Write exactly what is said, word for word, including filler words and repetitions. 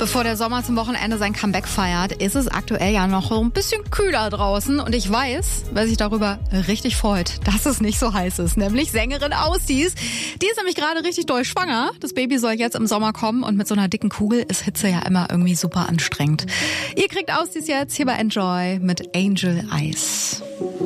Bevor der Sommer zum Wochenende sein Comeback feiert, ist es aktuell ja noch ein bisschen kühler draußen. Und ich weiß, wer sich darüber richtig freut, dass es nicht so heiß ist. Nämlich Sängerin Austis. Die ist nämlich gerade richtig doll schwanger. Das Baby soll jetzt im Sommer kommen. Und mit so einer dicken Kugel ist Hitze ja immer irgendwie super anstrengend. Ihr kriegt Austis jetzt hier bei Enjoy mit Angel Eyes.